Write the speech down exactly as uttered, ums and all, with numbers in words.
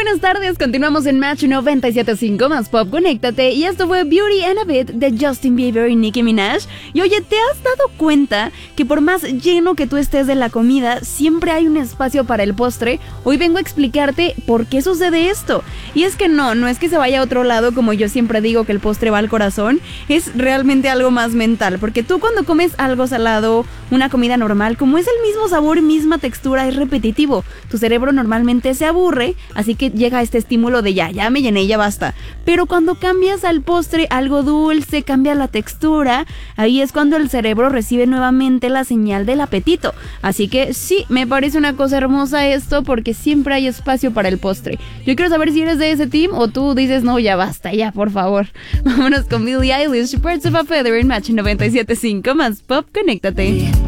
buenas tardes, continuamos en Match noventa y siete punto cinco más Pop, conéctate. Y esto fue Beauty and a Bit de Justin Bieber y Nicki Minaj. Y oye, ¿te has dado cuenta que por más lleno que tú estés de la comida, siempre hay un espacio para el postre? Hoy vengo a explicarte por qué sucede esto. Y es que no, no es que se vaya a otro lado, como yo siempre digo que el postre va al corazón. Es realmente algo más mental, porque tú cuando comes algo salado, una comida normal, como es el mismo sabor, misma textura, es repetitivo. Tu cerebro normalmente se aburre, así que llega este estímulo de ya, ya me llené, ya basta. Pero cuando cambias al postre algo dulce, cambia la textura, ahí es cuando el cerebro recibe nuevamente la señal del apetito. Así que sí, me parece una cosa hermosa esto, porque siempre hay espacio para el postre. Yo quiero saber si eres de ese team o tú dices, no, ya basta, ya, por favor. Vámonos con Billie Eilish, Birds of a Feather en Match noventa y siete punto cinco más Pop, conéctate.